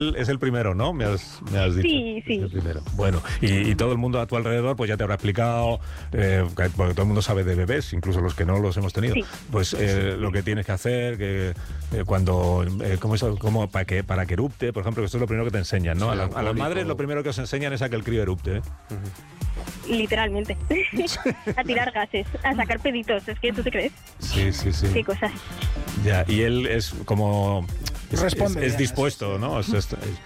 Es el primero, ¿no? Me has dicho. Sí. Es el primero. Bueno, y todo el mundo a tu alrededor pues ya te habrá explicado, porque todo el mundo sabe de bebés, incluso los que no los hemos tenido, pues lo que tienes que hacer, que cuando, para que erupte, por ejemplo, que esto es lo primero que te enseñan, ¿no? A las madres lo primero que os enseñan es a que el crío erupte, ¿eh? Literalmente. A tirar gases, a sacar peditos, es que tú te crees. Sí. Qué cosas. Ya, y él es como... Es dispuesto, ¿no? Sí,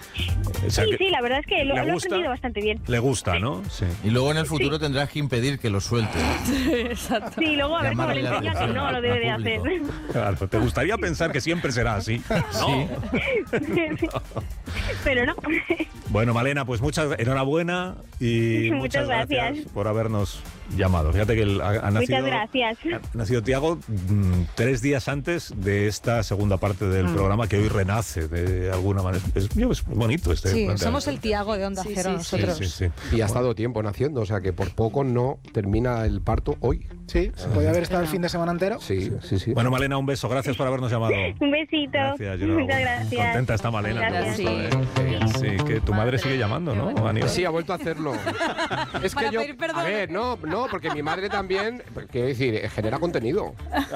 la verdad es que lo ha aprendido bastante bien. Le gusta, ¿no? Sí. Y luego en el futuro tendrás que impedir que lo suelte. Exacto. Sí, luego a ver cómo le enseña que no lo debe de hacer. Claro, te gustaría pensar que siempre será así, ¿no? Sí. Pero no. Bueno, Malena, pues muchas y muchas gracias por habernos llamado. Fíjate que ha nacido Tiago 3 días antes de esta segunda parte del programa, que hoy renace de alguna manera. Es bonito este. Sí, somos el Tiago de Onda Cero nosotros. Sí. Y ha estado tiempo naciendo, o sea que por poco no termina el parto hoy. Sí, se podía haber estado el fin de semana entero. Sí. Bueno, Malena, un beso. Gracias por habernos llamado. Un besito. Gracias, Muchas gracias. Contenta está Malena. Gracias. Sí, que tu madre sigue llamando, ¿no, Aníbal? Sí, ha vuelto a hacerlo. Es que yo... pedir perdón. A ver, no, porque mi madre también, quiero decir, genera contenido.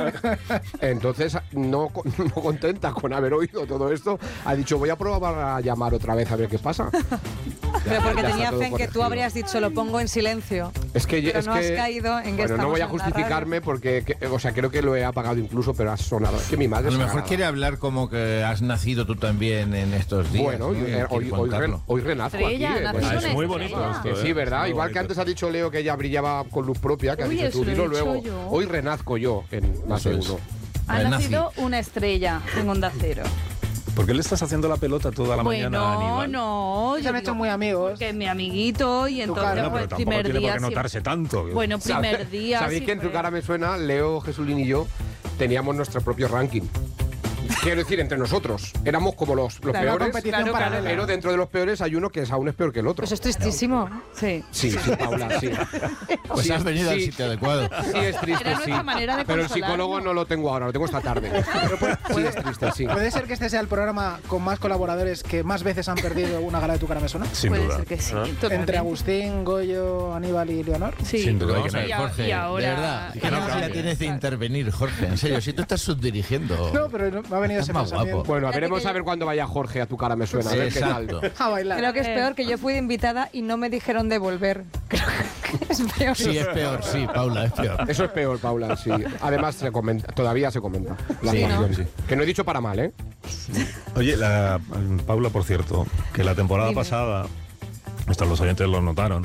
Entonces, no contenta con haber oído todo esto, ha dicho, voy a probar a llamar otra vez a ver qué pasa. Pero porque tenía fe en que tú habrías dicho, lo pongo en silencio. Pero no has caído en que no voy a justificarme porque, creo que lo he apagado incluso, pero ha sonado. Es que mi madre... A lo mejor quiere hablar como que has nacido tú también en estos días. Bueno, ¿no? hoy renazco Estrella, aquí. Es muy bonito esto, Que sí, ¿verdad? Igual que antes ha dicho Leo que ella brillaba con luz propia, que ha dicho tú, dilo luego. Hoy renazco yo en Más de Uno. Ha nacido una estrella en Onda Cero. ¿Por qué le estás haciendo la pelota toda la mañana a Aníbal? No, se han hecho muy amigos. Que es mi amiguito y entonces pero pues, tampoco primer tiene día por qué notarse tanto. Bueno, primer día. ¿Sabéis que en Tu Cara Me Suena, Leo, Jesulín y yo teníamos nuestro propio ranking? Quiero decir, entre nosotros. Éramos como los peores. Pero dentro de los peores hay uno que es aún es peor que el otro. Pues esto es tristísimo. Sí, Paula, sí. Pues has venido al sitio adecuado. Sí, es triste, sí. Pero el psicólogo no lo tengo ahora, lo tengo esta tarde. Sí, es triste, sí. ¿Puede ser que este sea el programa con más colaboradores que más veces han perdido una gala de Tu Cara Me Suena? Sin puede duda. ser que sí. Entre Agustín, Goyo, Aníbal y Leonor. Sí. Sin duda. Vamos a ver, Jorge, y ahora... de verdad, ¿qué necesidad tienes de intervenir, Jorge? En serio, si tú estás subdirigiendo. No, pero me ha venido ese más pensamiento. guapo. Bueno, veremos a ver cuándo vaya Jorge a Tu Cara Me Suena. A ver qué Exacto. tal. A bailar. Creo que es peor que yo fui de invitada y no me dijeron de volver. Creo que es peor. Sí, es peor, sí, Paula, es peor. Eso es peor, Paula, sí. Además, todavía se comenta. La situación. ¿no? Que no he dicho para mal, ¿eh? Oye, Paula, por cierto, que la temporada pasada, esto los oyentes lo notaron,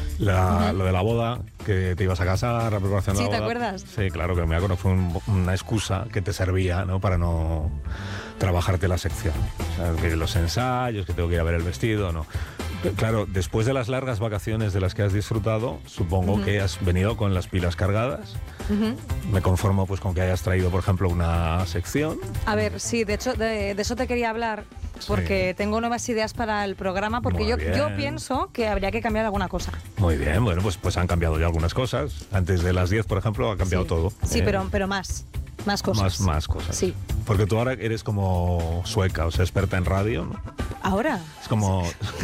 lo de la boda, que te ibas a casar, la preparación de la boda. ¿Sí, te acuerdas? Sí, claro, que me acuerdo, fue una excusa que te servía, ¿no? Para no trabajarte la sección. O sea, que los ensayos, que tengo que ir a ver el vestido, ¿no? Claro, después de las largas vacaciones de las que has disfrutado, supongo que has venido con las pilas cargadas. Me conformo pues con que hayas traído, por ejemplo, una sección. A ver, sí, de hecho, de eso te quería hablar, porque tengo nuevas ideas para el programa, porque Muy yo bien. pienso que habría que cambiar alguna cosa. Muy bien, bueno, pues han cambiado ya algunas cosas. Antes de las 10, por ejemplo, ha cambiado todo. Sí, pero más cosas. Más cosas. Sí. Porque tú ahora eres como sueca, o sea, experta en radio, ¿no? ¿Ahora? Es como...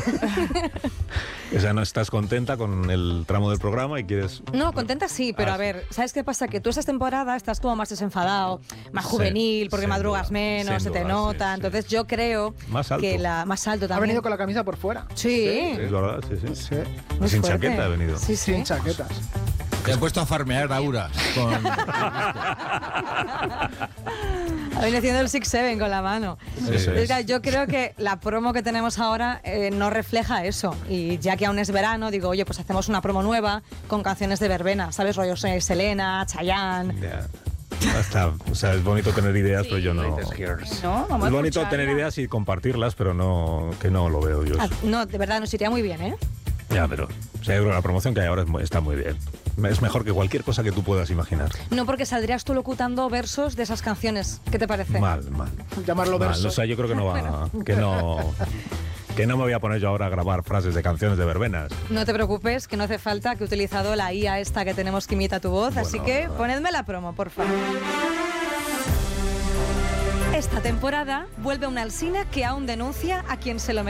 O sea, no estás contenta con el tramo del programa y quieres... No, contenta sí, pero a ver, ¿sabes qué pasa? Que tú esta temporada estás como más desenfadado, más juvenil, porque madrugas menos, se te nota. Sí. Entonces yo creo Más alto. que más alto Ha también. venido con la camisa por fuera. Sí. Es verdad, sí. Sí. Muy Sin fuerte. chaqueta ha venido. Sí, sí. Sin chaquetas. Te he puesto a farmear auras con... Ha venido haciendo el 6-7 con la mano. Sí. Entonces, claro, yo creo que la promo que tenemos ahora no refleja eso. Y ya que aún es verano, digo, oye, pues hacemos una promo nueva con canciones de verbena, ¿sabes? Rollo Selena, Chayanne. Ya. Está, o sea, es bonito tener ideas, pero yo no... No, vamos Es a bonito escucharla. tener ideas y compartirlas, pero que no lo veo yo. No, de verdad, nos iría muy bien, ¿eh? Ya, pero o sea, yo creo que la promoción que hay ahora está muy bien. Es mejor que cualquier cosa que tú puedas imaginar. No, porque saldrías tú locutando versos de esas canciones. ¿Qué te parece? Mal. Llamarlo verso. O sea, yo creo que no va... Que no me voy a poner yo ahora a grabar frases de canciones de verbenas. No te preocupes, que no hace falta, que he utilizado la IA esta que tenemos que imita tu voz, así que ponedme la promo, por favor. Esta temporada vuelve una Alsina que aún denuncia a quien se lo merece.